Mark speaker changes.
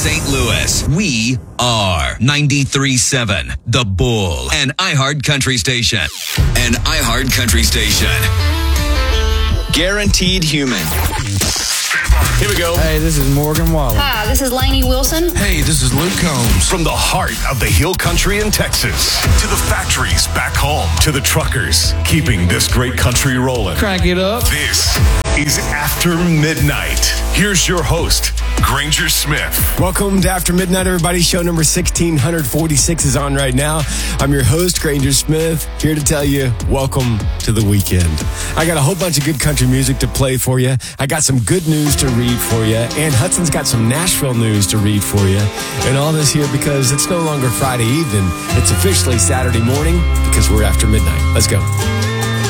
Speaker 1: St. Louis, we are 93.7 The Bull, an iHeart Country station. An iHeart Country station. Guaranteed human.
Speaker 2: Here we go.
Speaker 3: Hey, this is Morgan Wallen.
Speaker 4: Hi, this is Lainey Wilson.
Speaker 5: Hey, this is Luke Combs.
Speaker 2: From the heart of the Hill Country in Texas to the factories back home to the truckers keeping this great country rolling.
Speaker 3: Crank it up.
Speaker 2: This is After Midnight. Here's your host, Granger Smith.
Speaker 6: Welcome to After Midnight, everybody. Show number 1646 is on right now. I'm your host, Granger Smith, here to tell you, welcome to the weekend. I got a whole bunch of good country music to play for you. I got some good news to read for you. And Hudson's got some Nashville news to read for you. And all this here because it's no longer Friday evening. It's officially Saturday morning because we're After Midnight. Let's go.